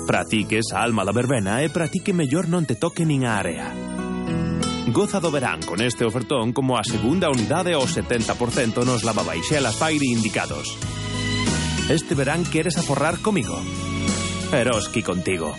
Para ti que esa alma la verbena e para ti que mellor non te toque nin a area. Goza do verán con este ofertón como a segunda unidade ao 70% nos lavabaixelas Fairy indicados. Este verán queres aforrar comigo? Eroski contigo.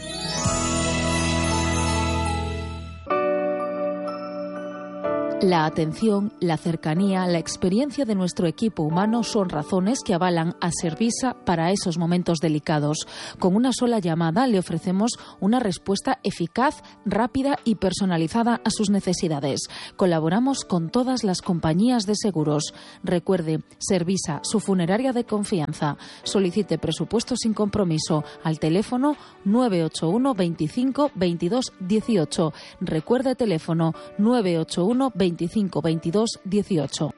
La atención, la cercanía, la experiencia de nuestro equipo humano son razones que avalan a Servisa para esos momentos delicados. Con una sola llamada le ofrecemos una respuesta eficaz, rápida y personalizada a sus necesidades. Colaboramos con todas las compañías de seguros. Recuerde, Servisa, su funeraria de confianza. Solicite presupuesto sin compromiso al teléfono 981 25 22 18. Recuerde teléfono 981 25 22 18.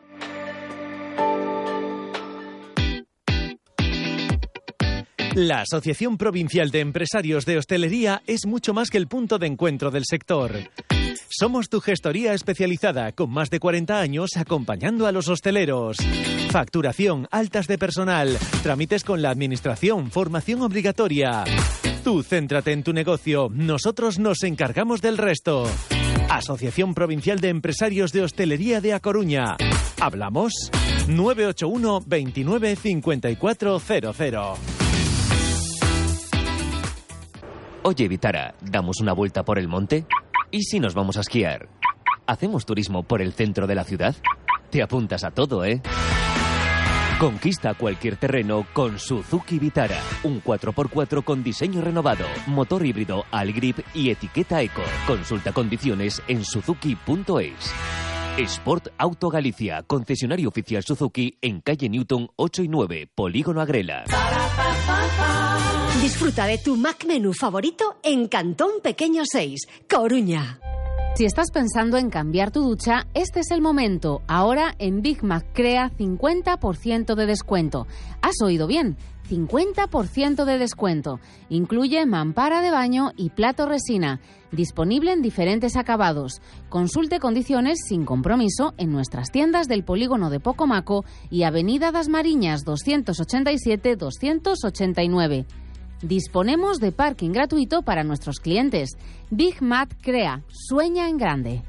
La Asociación Provincial de Empresarios de Hostelería es mucho más que el punto de encuentro del sector. Somos tu gestoría especializada con más de 40 años acompañando a los hosteleros. Facturación, altas de personal, trámites con la administración, formación obligatoria. Tú céntrate en tu negocio, nosotros nos encargamos del resto. Asociación Provincial de Empresarios de Hostelería de A Coruña. ¿Hablamos? 981 29 5400. Oye, Vitara, ¿damos una vuelta por el monte? ¿Y si nos vamos a esquiar? ¿Hacemos turismo por el centro de la ciudad? Te apuntas a todo, ¿eh? Conquista cualquier terreno con Suzuki Vitara. Un 4x4 con diseño renovado, motor híbrido Algrip y etiqueta Eco. Consulta condiciones en suzuki.es. Sport Auto Galicia, concesionario oficial Suzuki en calle Newton 8 y 9, Polígono Agrela. Disfruta de tu Mac Menú favorito en Cantón Pequeño 6, Coruña. Si estás pensando en cambiar tu ducha, este es el momento. Ahora en Big Mac Crea 50% de descuento. ¿Has oído bien? 50% de descuento. Incluye mampara de baño y plato resina. Disponible en diferentes acabados. Consulte condiciones sin compromiso en nuestras tiendas del Polígono de Pocomaco y Avenida das Mariñas 287-289. Disponemos de parking gratuito para nuestros clientes. Big Mac Crea. Sueña en grande.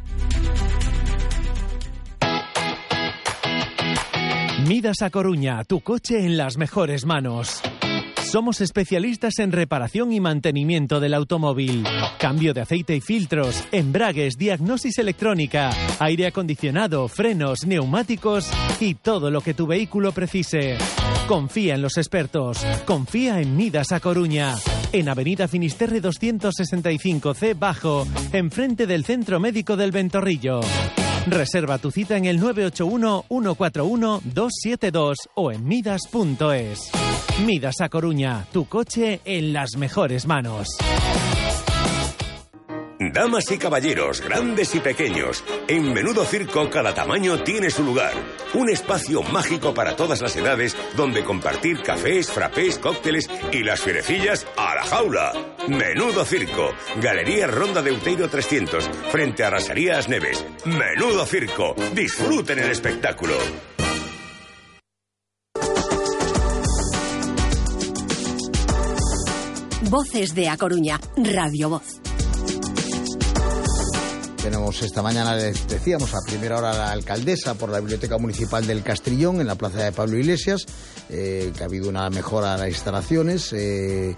Midas A Coruña, tu coche en las mejores manos. Somos especialistas en reparación y mantenimiento del automóvil. Cambio de aceite y filtros, embragues, diagnosis electrónica, aire acondicionado, frenos, neumáticos y todo lo que tu vehículo precise. Confía en los expertos. Confía en Midas A Coruña. En Avenida Finisterre 265C Bajo, enfrente del Centro Médico del Ventorrillo. Reserva tu cita en el 981-141-272 o en midas.es. Midas A Coruña, tu coche en las mejores manos. Damas y caballeros, grandes y pequeños, en Menudo Circo cada tamaño tiene su lugar. Un espacio mágico para todas las edades donde compartir cafés, frappés, cócteles y las fierecillas a la jaula. Menudo Circo, Galería Ronda de Outeiro 300, frente a Rasarías Neves. Menudo Circo, disfruten el espectáculo. Voces de A Coruña, Radio Voz. Tenemos esta mañana, les decíamos, a primera hora la alcaldesa por la Biblioteca Municipal del Castrillón, en la plaza de Pablo Iglesias, que ha habido una mejora en las instalaciones, que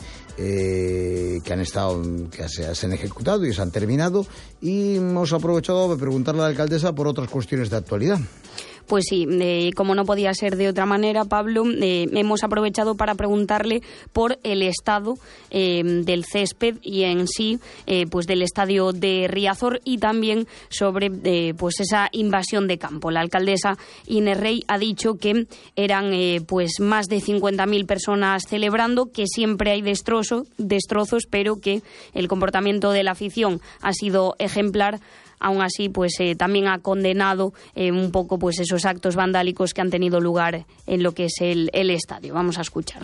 se han ejecutado y se han terminado, y hemos aprovechado para preguntarle a la alcaldesa por otras cuestiones de actualidad. Pues sí, como no podía ser de otra manera, Pablo, hemos aprovechado para preguntarle por el estado del césped y en sí pues del estadio de Riazor y también sobre pues esa invasión de campo. La alcaldesa Inés Rey ha dicho que eran pues más de 50.000 personas celebrando, que siempre hay destrozos, pero que el comportamiento de la afición ha sido ejemplar. Aún así, pues también ha condenado un poco pues esos actos vandálicos que han tenido lugar en lo que es el estadio. Vamos a escucharla.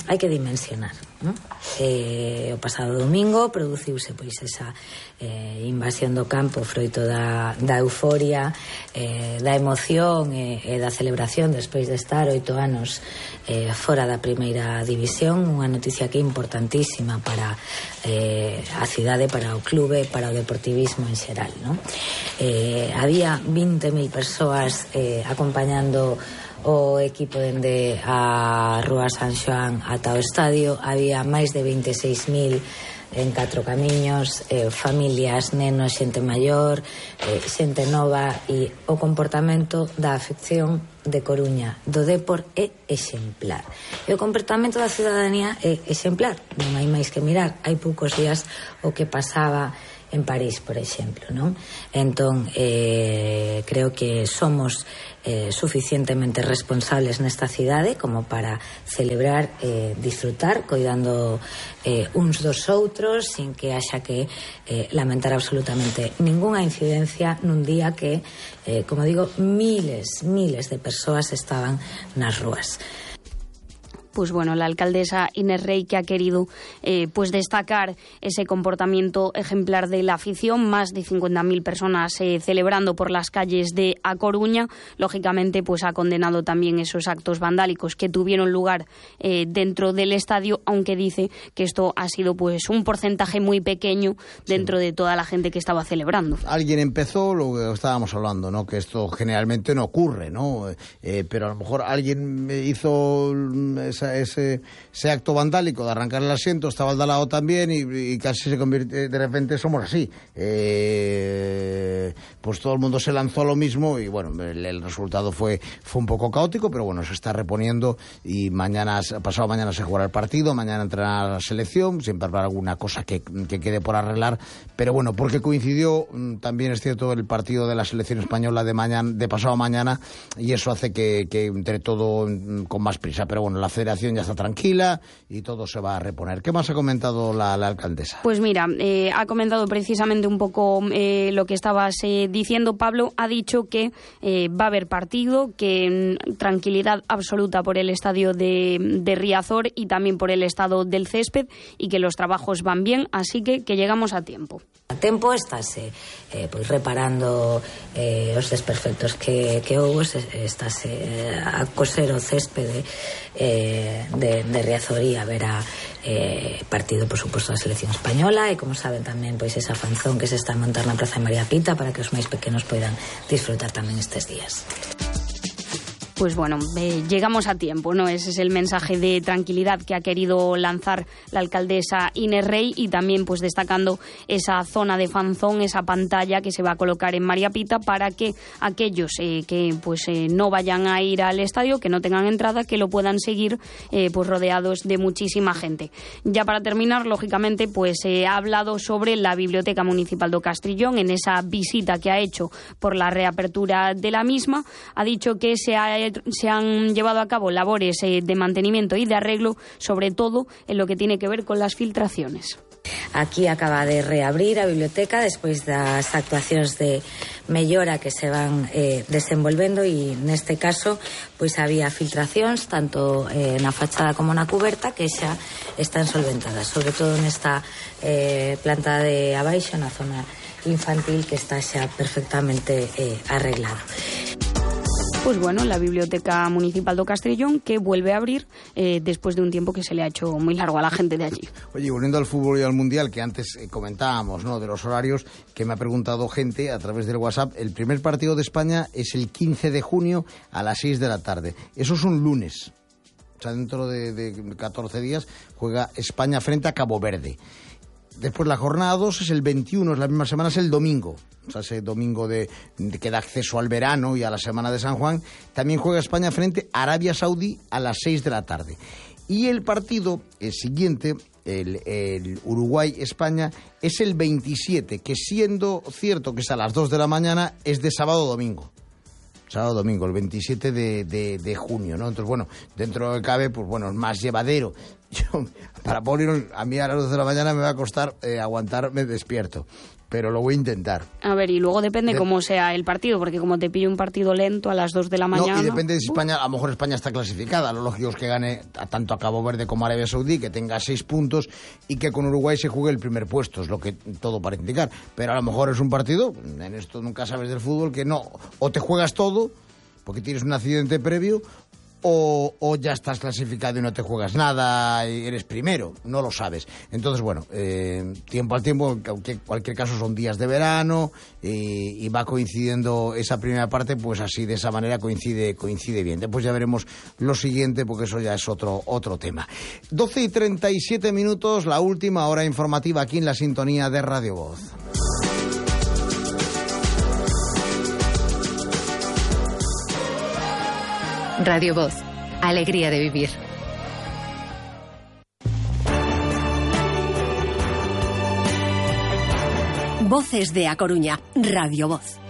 hai que dimensionar, non? O pasado domingo produciuse pois esa invasión do campo froito da euforia, da emoción e da celebración despois de estar 8 anos fora da primeira división, unha noticia que é importantísima para a cidade, para o clube, para o deportivismo en xeral, non? Había 20.000 persoas acompañando o equipo dende a Rúa San Xoán ata o estadio. Había máis de 26.000 en 4 camiños, familias, nenos, xente maior, xente nova, e o comportamento da afección de Coruña do Dépor é exemplar. E o comportamento da ciudadanía é exemplar. Non hai máis que mirar. Hai poucos días o que pasaba en París, por exemplo, non? Entón, creo que somos suficientemente responsables nesta cidade como para celebrar, disfrutar, coidando uns dos outros, sin que haxa que lamentar absolutamente ningunha incidencia nun día que, como digo, miles de persoas estaban nas rúas. Pues bueno, la alcaldesa Inés Rey, que ha querido pues destacar ese comportamiento ejemplar de la afición, más de 50.000 personas celebrando por las calles de A Coruña. Lógicamente, pues ha condenado también esos actos vandálicos que tuvieron lugar dentro del estadio, aunque dice que esto ha sido pues un porcentaje muy pequeño dentro de toda la gente que estaba celebrando. Alguien empezó lo que estábamos hablando, ¿no? Que esto generalmente no ocurre, ¿no? Pero a lo mejor alguien hizo ese acto vandálico de arrancar el asiento, estaba al de al lado también y casi se convierte, de repente somos así. Pues todo el mundo se lanzó a lo mismo y bueno, el resultado fue un poco caótico, pero bueno, se está reponiendo y pasado mañana se jugará el partido, mañana entrará la selección, siempre habrá alguna cosa que quede por arreglar, pero bueno, porque coincidió, también es cierto, el partido de la selección española de pasado mañana, y eso hace que entre todo con más prisa, pero bueno, la federación ya está tranquila y todo se va a reponer. ¿Qué más ha comentado la alcaldesa? Pues mira, ha comentado precisamente un poco lo que estabas diciendo, Pablo. Ha dicho que va a haber partido, que tranquilidad absoluta por el estadio de Riazor y también por el estado del césped, y que los trabajos van bien, así que llegamos a tiempo. A tempo estáse pois reparando os desperfectos que houve, estáse a coser o céspede de Riazor e a ver a partido, por suposto, da selección española, e como saben tamén pois esa fanzón que se está a montar na Praza de María Pita para que os máis pequenos poidan disfrutar tamén estes días. Pues bueno, llegamos a tiempo, ¿no? Ese es el mensaje de tranquilidad que ha querido lanzar la alcaldesa Inés Rey, y también pues destacando esa zona de fanzón, esa pantalla que se va a colocar en María Pita para que aquellos que pues no vayan a ir al estadio, que no tengan entrada, que lo puedan seguir pues rodeados de muchísima gente. Ya para terminar, lógicamente, pues ha hablado sobre la Biblioteca Municipal do Castrillón en esa visita que ha hecho por la reapertura de la misma. Ha dicho que se han llevado a cabo labores de mantenimiento y de arreglo, sobre todo en lo que tiene que ver con las filtraciones. Aquí acaba de reabrir a biblioteca despois das actuacións de mellora que se van desenvolvendo, e neste caso pois había filtracións tanto na fachada como na cuberta que xa están solventadas, sobre todo nesta planta de abaixo, na zona infantil, que está xa perfectamente arreglado. Pues bueno, la Biblioteca Municipal do Castrillón, que vuelve a abrir después de un tiempo que se le ha hecho muy largo a la gente de allí. Oye, volviendo al fútbol y al Mundial, que antes comentábamos, ¿no?, de los horarios, que me ha preguntado gente a través del WhatsApp, el primer partido de España es el 15 de junio a las 6 de la tarde. Eso es un lunes. O sea, dentro de 14 días juega España frente a Cabo Verde. Después la jornada 2 es el 21, es la misma semana, es el domingo. O sea, ese domingo que da acceso al verano y a la semana de San Juan. También juega España frente a Arabia Saudí a las 6 de la tarde. Y el partido, el siguiente, el Uruguay-España, es el 27, que siendo cierto que es a las 2 de la mañana, es de sábado-domingo. Sábado-domingo, el 27 de junio, ¿no? Entonces, bueno, dentro de lo que cabe, pues bueno, es más llevadero. Para Poliron, a mí a las 12 de la mañana me va a costar aguantarme despierto, pero lo voy a intentar. A ver, y luego depende cómo sea el partido, porque como te pillo un partido lento a las 2 de la mañana... No, y depende de si España, a lo mejor España está clasificada, lo lógico es que gane tanto a Cabo Verde como a Arabia Saudí, que tenga 6 puntos y que con Uruguay se juegue el primer puesto, es lo que todo parece indicar. Pero a lo mejor es un partido, en esto nunca sabes del fútbol, que no, o te juegas todo, porque tienes un accidente previo, o ya estás clasificado y no te juegas nada y eres primero, no lo sabes. Entonces, bueno, tiempo al tiempo, en cualquier caso son días de verano y va coincidiendo esa primera parte, pues así, de esa manera coincide bien. Después ya veremos lo siguiente, porque eso ya es otro tema. 12:37, la última hora informativa aquí en la sintonía de Radio Voz. Radio Voz, alegría de vivir. Voces de A Coruña, Radio Voz.